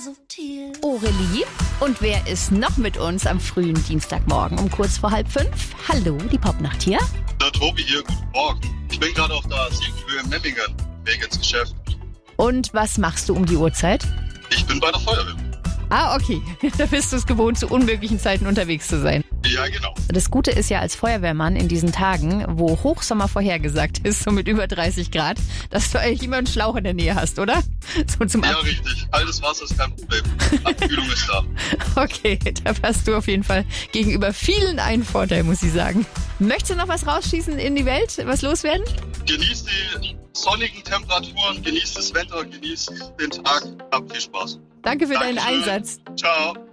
Aurelie. Und wer ist noch mit uns am frühen Dienstagmorgen um kurz vor 4:30? Hallo, die Popnacht hier. Der Tobi hier, guten Morgen. Ich bin gerade auf der Siebenhöhe in Memmingen, Weg ins Geschäft. Und was machst du um die Uhrzeit? Ich bin bei der Feuerwehr. Ah, okay. Da bist du es gewohnt, zu unmöglichen Zeiten unterwegs zu sein. Ja, genau. Das Gute ist ja als Feuerwehrmann in diesen Tagen, wo Hochsommer vorhergesagt ist, so mit über 30 Grad, dass du eigentlich immer einen Schlauch in der Nähe hast, oder? So zum Ja, richtig. Kaltes Wasser ist kein Problem. Abkühlung ist da. Okay, da hast du auf jeden Fall gegenüber vielen einen Vorteil, muss ich sagen. Möchtest du noch was rausschießen in die Welt, was loswerden? Genießt die sonnigen Temperaturen, genießt das Wetter, genießt den Tag. Habt viel Spaß. Danke für deinen Dankeschön. Einsatz. Ciao.